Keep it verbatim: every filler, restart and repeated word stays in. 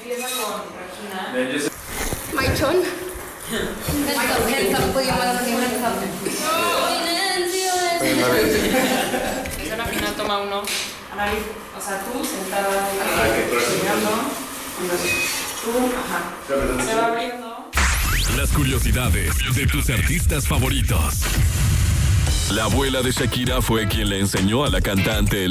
Empieza con Regina. Maichón. Esa la final toma uno. Analiz, o sea, tú sentada ahí, mirando. Tú, ajá. Se va abriendo. Las curiosidades de tus artistas favoritos. La abuela de Shakira fue quien le enseñó a la cantante